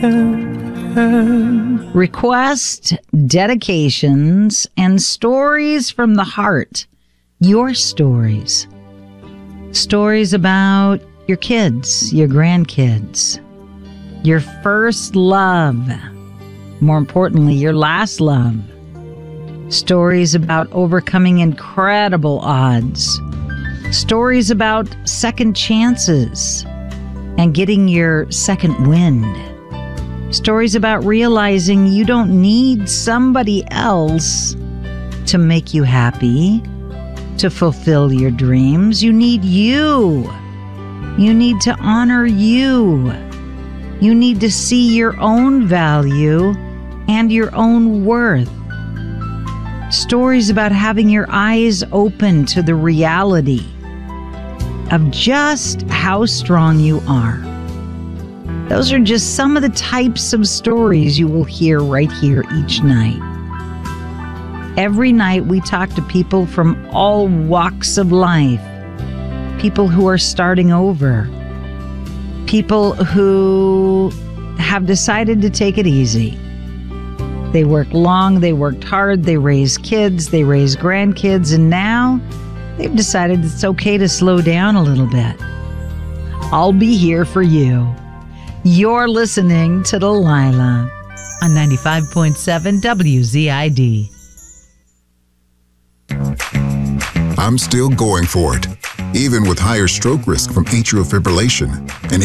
Request, dedications, and stories from the heart. Your stories. Stories about your kids, your grandkids, your first love. More importantly, your last love. Stories about overcoming incredible odds. Stories about second chances and getting your second wind. Stories about realizing you don't need somebody else to make you happy, to fulfill your dreams. You need you. You need to honor you. You need to see your own value and your own worth. Stories about having your eyes open to the reality of just how strong you are. Those are just some of the types of stories you will hear right here each night. Every night we talk to people from all walks of life. People who are starting over. People who have decided to take it easy. They worked long, they worked hard, they raised kids, they raised grandkids, and now they've decided it's okay to slow down a little bit. I'll be here for you. You're listening to Delilah on 95.7 WZID. I'm still going for it, even with higher stroke risk from atrial fibrillation and